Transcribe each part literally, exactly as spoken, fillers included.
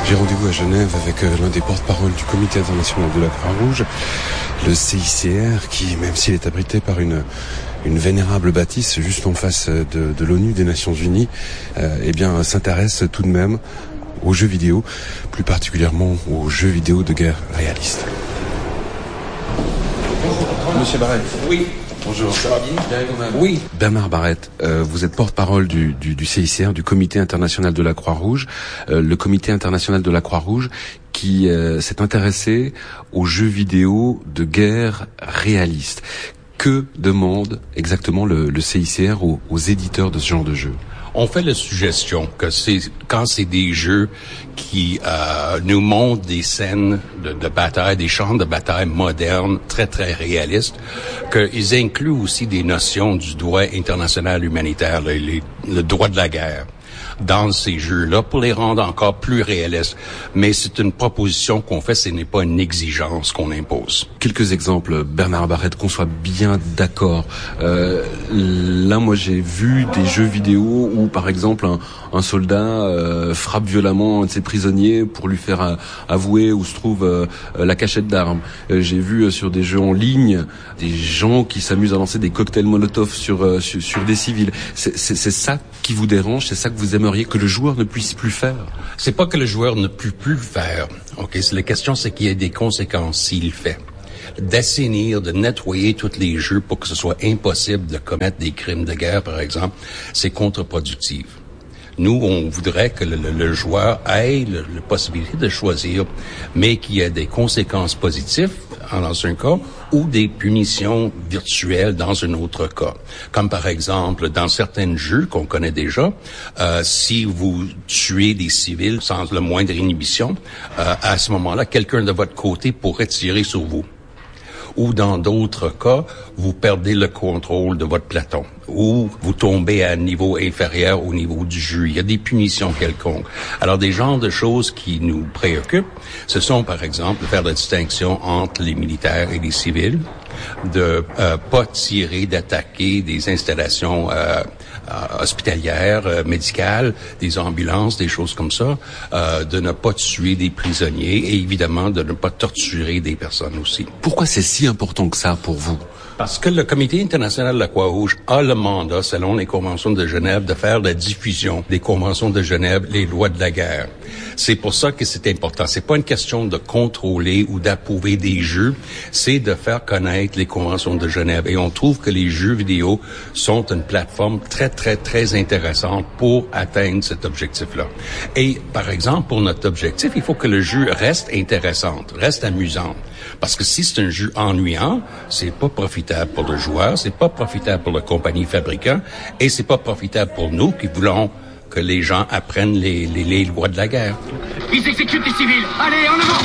J'ai rendez-vous à Genève avec l'un des porte-parole du Comité international de la Croix-Rouge, le C I C R, qui, même s'il est abrité par une, une vénérable bâtisse juste en face de, de l'ONU des Nations Unies, euh, eh bien, s'intéresse tout de même aux jeux vidéo, plus particulièrement aux jeux vidéo de guerre réalistes. Bonjour, Monsieur Barrett. Oui. Bonjour. Ça va bien? Bien vous-même? Oui. Bernard Barrett, euh, vous êtes porte-parole du, du, du C I C R, du Comité international de la Croix-Rouge. Euh, le Comité international de la Croix-Rouge qui euh, s'est intéressé aux jeux vidéo de guerre réalistes. Que demande exactement le, le C I C R aux, aux éditeurs de ce genre de jeux? On fait la suggestion que c'est quand c'est des jeux qui euh, nous montrent des scènes de, de bataille, des champs de bataille modernes, très très réalistes, qu'ils incluent aussi des notions du droit international humanitaire, le, le, le droit de la guerre dans ces jeux-là pour les rendre encore plus réalistes. Mais c'est une proposition qu'on fait, ce n'est pas une exigence qu'on impose. Quelques exemples, Bernard Barrett, qu'on soit bien d'accord. Euh, là, moi, j'ai vu des jeux vidéo où, par exemple, un, un soldat euh, frappe violemment un de ses prisonniers pour lui faire euh, avouer où se trouve euh, la cachette d'armes. Euh, j'ai vu euh, sur des jeux en ligne des gens qui s'amusent à lancer des cocktails Molotov sur, euh, sur, sur des civils. C'est, c'est, c'est ça qui vous dérange, c'est ça que vous aimeriez que le joueur ne puisse plus faire? C'est pas que le joueur ne puisse plus le faire. Ok, c'est la question, c'est qu'il y ait des conséquences s'il le fait. D'assainir, de nettoyer tous les jeux pour que ce soit impossible de commettre des crimes de guerre, par exemple, c'est contre-productif. Nous, on voudrait que le, le, le joueur ait le, la possibilité de choisir, mais qu'il y ait des conséquences positives dans un cas ou des punitions virtuelles dans un autre cas. Comme par exemple, dans certains jeux qu'on connaît déjà, euh, si vous tuez des civils sans la moindre inhibition, euh, à ce moment-là, quelqu'un de votre côté pourrait tirer sur vous. Ou dans d'autres cas, vous perdez le contrôle de votre peloton, ou vous tombez à un niveau inférieur au niveau du jeu. Il y a des punitions quelconques. Alors, des genres de choses qui nous préoccupent, ce sont, par exemple, de faire la distinction entre les militaires et les civils, de euh, pas tirer, d'attaquer des installations euh, euh, hospitalières, euh, médicales, des ambulances, des choses comme ça, euh, de ne pas tuer des prisonniers et évidemment de ne pas torturer des personnes aussi. Pourquoi c'est si important que ça pour vous? Parce que le Comité international de la Croix-Rouge a le mandat, selon les conventions de Genève, de faire la diffusion des conventions de Genève, les lois de la guerre. C'est pour ça que c'est important. C'est pas une question de contrôler ou d'approuver des jeux, c'est de faire connaître les conventions de Genève. Et on trouve que les jeux vidéo sont une plateforme très, très, très intéressante pour atteindre cet objectif-là. Et, par exemple, pour notre objectif, il faut que le jeu reste intéressant, reste amusant. Parce que si c'est un jeu ennuyant, c'est pas profitable pour le joueur, c'est pas profitable pour la compagnie fabricant, et c'est pas profitable pour nous qui voulons que les gens apprennent les, les, les lois de la guerre. Ils exécutent les civils! Allez, en avant!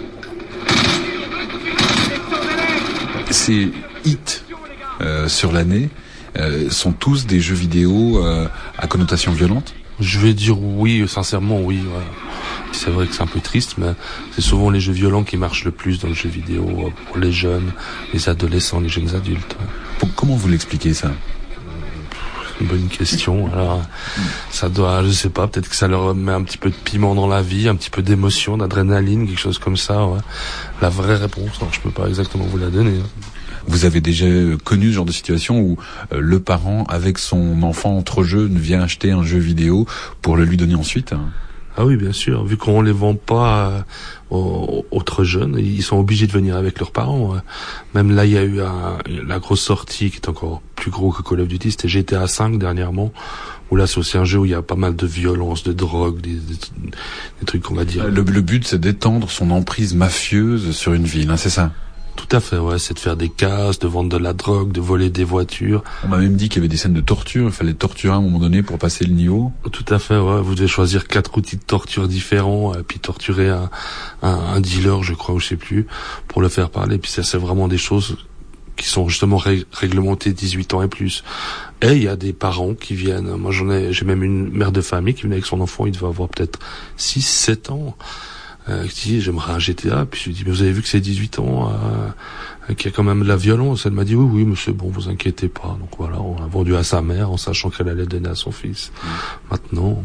Ces hits euh, sur l'année euh, sont tous des jeux vidéo euh, à connotation violente? Je vais dire oui, sincèrement oui. Ouais. C'est vrai que c'est un peu triste, mais c'est souvent les jeux violents qui marchent le plus dans le jeu vidéo pour les jeunes, les adolescents, les jeunes adultes. Ouais. Pour, comment vous l'expliquez ça? C'est une bonne question. Alors, ça doit, je sais pas, peut-être que ça leur met un petit peu de piment dans la vie, un petit peu d'émotion, d'adrénaline, quelque chose comme ça. Ouais. La vraie réponse, non, je peux pas exactement vous la donner. Hein. Vous avez déjà connu ce genre de situation où euh, le parent, avec son enfant entre jeux, vient acheter un jeu vidéo pour le lui donner ensuite? Ah oui, bien sûr. Vu qu'on les vend pas euh, aux autres jeunes, ils sont obligés de venir avec leurs parents. Euh. Même là, il y a eu un, la grosse sortie qui est encore plus gros que Call of Duty, c'était G T A cinq dernièrement. Où là, c'est aussi un jeu où il y a pas mal de violence, de drogue, des, des, des trucs qu'on va dire. Le, le but, c'est d'étendre son emprise mafieuse sur une ville, hein, c'est ça? Tout à fait, ouais, c'est de faire des casses, de vendre de la drogue, de voler des voitures. On m'a même dit qu'il y avait des scènes de torture, il fallait torturer à un moment donné pour passer le niveau. Tout à fait, ouais, vous devez choisir quatre outils de torture différents, et puis torturer un, un, un dealer, je crois, ou je sais plus, pour le faire parler. Puis ça, c'est vraiment des choses qui sont justement ré- réglementées dix-huit ans et plus. Et il y a des parents qui viennent, moi j'en ai, j'ai même une mère de famille qui venait avec son enfant, il devait avoir peut-être six sept ans. Euh, qui dit j'aimerais un G T A, puis je lui dis mais vous avez vu que c'est dix-huit ans, euh, qu'il y a quand même de la violence. Elle m'a dit oui oui mais c'est bon, vous inquiétez pas. Donc voilà, on a vendu à sa mère en sachant qu'elle allait donner à son fils. Mmh. Maintenant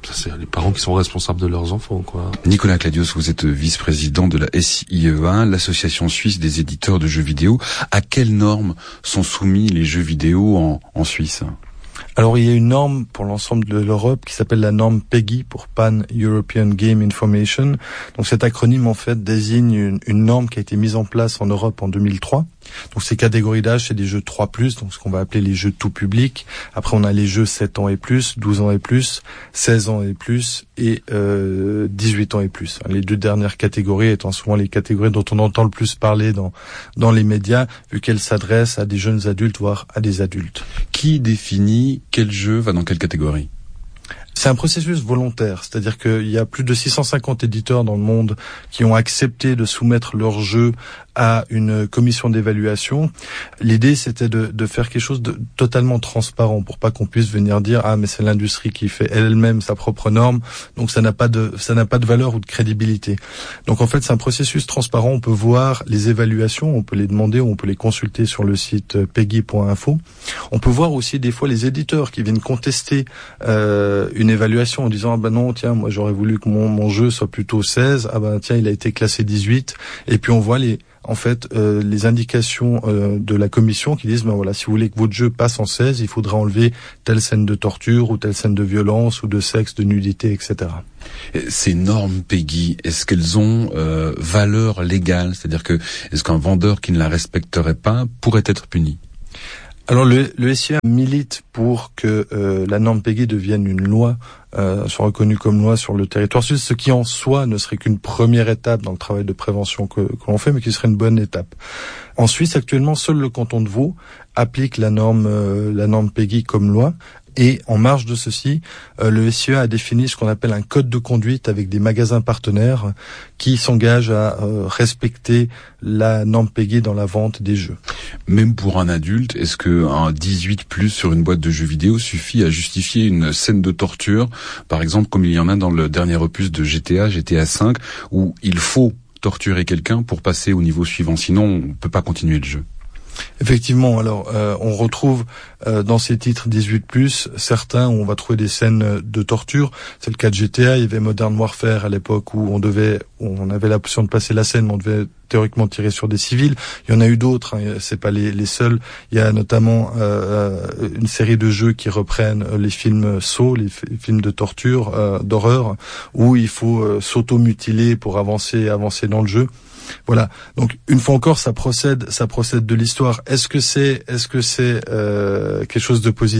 Ça, c'est les parents qui sont responsables de leurs enfants, quoi. Nicolas Cladios, vous êtes vice-président de la S I E A, l'association suisse des éditeurs de jeux vidéo. À quelles normes sont soumis les jeux vidéo en, en Suisse ? Alors il y a une norme pour l'ensemble de l'Europe qui s'appelle la norme PEGI pour Pan European Game Information. Donc cet acronyme en fait désigne une, une norme qui a été mise en place en Europe en deux mille trois. Donc ces catégories d'âge, c'est des jeux trois plus, donc ce qu'on va appeler les jeux tout public. Après on a les jeux sept ans et plus, douze ans et plus, seize ans et plus et euh, dix-huit ans et plus. Les deux dernières catégories étant souvent les catégories dont on entend le plus parler dans dans les médias, vu qu'elles s'adressent à des jeunes adultes, voire à des adultes. Qui définit quel jeu va dans quelle catégorie ? C'est un processus volontaire, c'est-à-dire qu'il y a plus de six cent cinquante éditeurs dans le monde qui ont accepté de soumettre leurs jeux à une commission d'évaluation. L'idée, c'était de, de faire quelque chose de totalement transparent pour pas qu'on puisse venir dire ah mais c'est l'industrie qui fait elle-même sa propre norme, donc ça n'a pas de ça n'a pas de valeur ou de crédibilité. Donc en fait, c'est un processus transparent. On peut voir les évaluations, on peut les demander, on peut les consulter sur le site peggy point info. On peut voir aussi des fois les éditeurs qui viennent contester euh, une évaluation en disant ah ben non tiens moi j'aurais voulu que mon, mon jeu soit plutôt seize, ah ben tiens il a été classé dix-huit, et puis on voit les en fait euh, les indications euh, de la commission qui disent ben voilà, si vous voulez que votre jeu passe en seize, il faudra enlever telle scène de torture ou telle scène de violence ou de sexe, de nudité, et cetera. Ces normes PEGI, est-ce qu'elles ont euh, valeur légale ? C'est-à-dire que est-ce qu'un vendeur qui ne la respecterait pas pourrait être puni ? Alors le, le S I E A milite pour que euh, la norme PEGI devienne une loi, euh, soit reconnue comme loi sur le territoire suisse, ce qui en soi ne serait qu'une première étape dans le travail de prévention que, que l'on fait, mais qui serait une bonne étape. En Suisse, actuellement, seul le canton de Vaud applique la norme, euh, la norme PEGI comme loi. Et en marge de ceci, euh, le S I E A a défini ce qu'on appelle un code de conduite avec des magasins partenaires qui s'engagent à euh, respecter la norme PEGI dans la vente des jeux. Même pour un adulte, est-ce que un dix-huit plus sur une boîte de jeux vidéo suffit à justifier une scène de torture, par exemple comme il y en a dans le dernier opus de G T A, G T A cinq, où il faut torturer quelqu'un pour passer au niveau suivant, sinon on peut pas continuer le jeu? Effectivement, alors euh, on retrouve euh, dans ces titres dix-huit plus, certains où on va trouver des scènes de torture. C'est le cas de G T A, il y avait Modern Warfare à l'époque où on devait, où on avait l'option de passer la scène, on devait théoriquement tirer sur des civils. Il y en a eu d'autres, hein, c'est pas les, les seuls. Il y a notamment euh, une série de jeux qui reprennent les films Saw, les, f- les films de torture, euh, d'horreur, où il faut euh, s'auto-mutiler pour avancer, avancer dans le jeu. Voilà. Donc une fois encore, ça procède, ça procède de l'histoire. Est-ce que c'est, est-ce que c'est euh, quelque chose de positif ?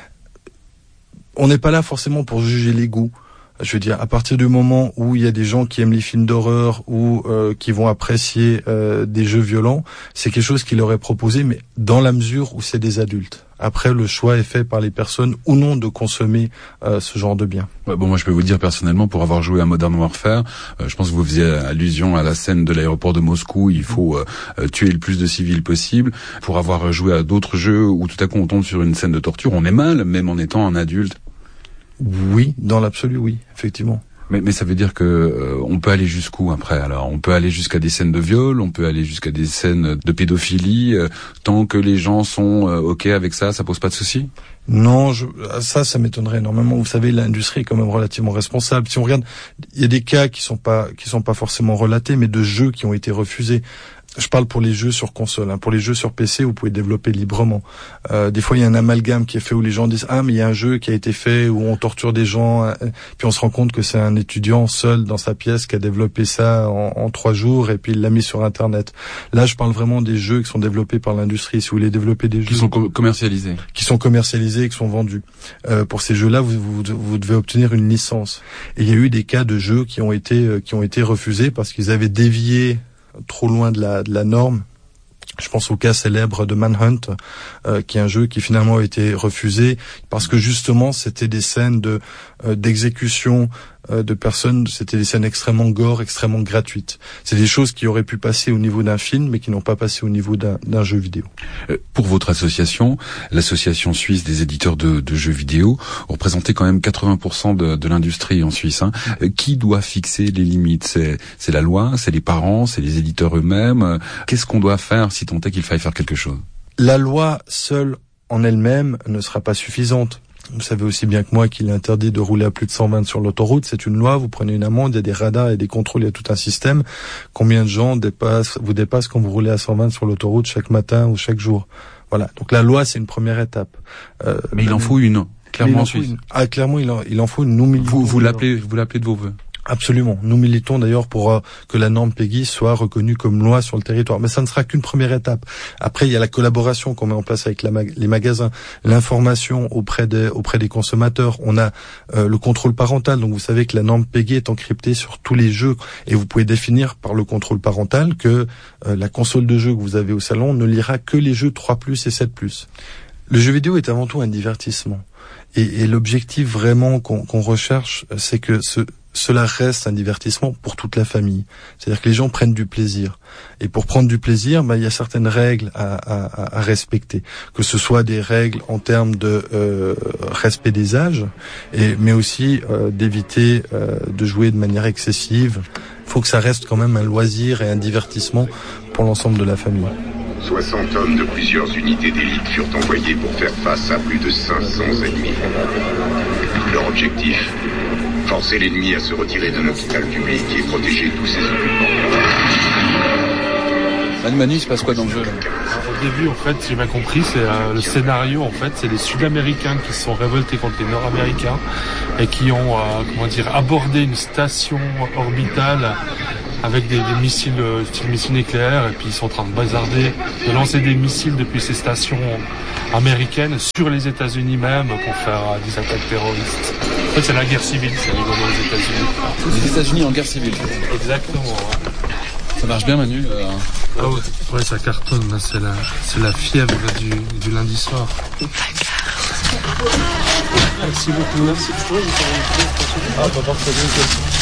On n'est pas là forcément pour juger les goûts. Je veux dire, à partir du moment où il y a des gens qui aiment les films d'horreur ou euh, qui vont apprécier euh, des jeux violents, c'est quelque chose qui leur est proposé, mais dans la mesure où c'est des adultes. Après, le choix est fait par les personnes ou non de consommer euh, ce genre de biens. Ouais, bon, moi, je peux vous dire personnellement, pour avoir joué à Modern Warfare, euh, je pense que vous faisiez allusion à la scène de l'aéroport de Moscou. Il faut euh, tuer le plus de civils possible. Pour avoir joué à d'autres jeux où tout à coup on tombe sur une scène de torture, on est mal, même en étant un adulte. Oui, dans l'absolu, oui, effectivement. Mais, mais ça veut dire que euh, on peut aller jusqu'où après? Alors, on peut aller jusqu'à des scènes de viol, on peut aller jusqu'à des scènes de pédophilie. Euh, tant que les gens sont euh, ok avec ça, ça pose pas de souci? Non, je, ça, ça m'étonnerait énormément. Vous savez, l'industrie est quand même relativement responsable. Si on regarde, il y a des cas qui sont pas, qui sont pas forcément relatés, mais de jeux qui ont été refusés. Je parle pour les jeux sur console. Hein. Pour les jeux sur P C, vous pouvez développer librement. Euh, des fois, il y a un amalgame qui est fait où les gens disent « Ah, mais il y a un jeu qui a été fait où on torture des gens. Hein. » Puis on se rend compte que c'est un étudiant seul dans sa pièce qui a développé ça en, en trois jours et puis il l'a mis sur Internet. Là, je parle vraiment des jeux qui sont développés par l'industrie. Si vous voulez développer des Qui jeux... sont co- commercialisés. Qui sont commercialisés et qui sont vendus. Euh, pour ces jeux-là, vous, vous, vous devez obtenir une licence. Et il y a eu des cas de jeux qui ont été, euh, qui ont été refusés parce qu'ils avaient dévié trop loin de la, de la norme. Je pense au cas célèbre de Manhunt, euh, qui est un jeu qui finalement a été refusé parce que justement c'était des scènes de euh, d'exécution euh, de personnes, c'était des scènes extrêmement gore, extrêmement gratuites. C'est des choses qui auraient pu passer au niveau d'un film, mais qui n'ont pas passé au niveau d'un, d'un jeu vidéo. Euh, pour votre association, l'association suisse des éditeurs de, de jeux vidéo, vous représentez quand même quatre-vingts pour cent de, de l'industrie en Suisse. Hein. Euh, qui doit fixer les limites? C'est, c'est la loi, c'est les parents, c'est les éditeurs eux-mêmes. Euh, qu'est-ce qu'on doit faire si tant est qu'il faille faire quelque chose? La loi seule en elle-même ne sera pas suffisante. Vous savez aussi bien que moi qu'il est interdit de rouler à plus de cent vingt sur l'autoroute. C'est une loi. Vous prenez une amende, il y a des radars et des contrôles, il y a tout un système. Combien de gens dépassent, vous dépassent quand vous roulez à cent vingt sur l'autoroute chaque matin ou chaque jour? Voilà. Donc la loi, c'est une première étape. Euh, Mais il en faut une, clairement en Suisse. Une. Ah, clairement, il en, il en faut une. Nous militons. Vous, vous l'appelez, vous l'appelez de vos vœux. Absolument. Nous militons d'ailleurs pour euh, que la norme PEGI soit reconnue comme loi sur le territoire. Mais ça ne sera qu'une première étape. Après, il y a la collaboration qu'on met en place avec la mag- les magasins, l'information auprès des auprès des consommateurs. On a euh, le contrôle parental. Donc vous savez que la norme PEGI est encryptée sur tous les jeux et vous pouvez définir par le contrôle parental que euh, la console de jeu que vous avez au salon ne lira que les jeux trois plus et sept plus. Le jeu vidéo est avant tout un divertissement. Et, et l'objectif vraiment qu'on, qu'on recherche, c'est que ce cela reste un divertissement pour toute la famille. C'est-à-dire que les gens prennent du plaisir. Et pour prendre du plaisir, bah, il y a certaines règles à, à, à respecter. Que ce soit des règles en termes de euh, respect des âges, et, mais aussi euh, d'éviter euh, de jouer de manière excessive. Il faut que ça reste quand même un loisir et un divertissement pour l'ensemble de la famille. soixante hommes de plusieurs unités d'élite furent envoyés pour faire face à plus de cinq cents ennemis. Leur objectif, forcer l'ennemi à se retirer d'un hôpital public et protéger tous ses occupants. Manu, Manu, il se passe quoi dans le jeu là ? Au début, en fait, j'ai bien compris, c'est euh, le scénario, en fait, c'est les Sud-Américains qui se sont révoltés contre les Nord-Américains et qui ont, euh, comment dire, abordé une station orbitale avec des, des missiles, euh, style missiles nucléaires, et puis ils sont en train de bazarder, de lancer des missiles depuis ces stations américaines sur les États-Unis même pour faire euh, des attaques terroristes. En fait, c'est la guerre civile, c'est rigolo aux États-Unis. Les États-Unis en guerre civile. Exactement. Ouais. Ça marche bien, Manu. Euh... Ah ouais, ouais, ça cartonne. Là, c'est la, c'est la fièvre du, du lundi soir. Merci beaucoup. Merci. Je pourrais vous faire une question. Ah, pas parfait.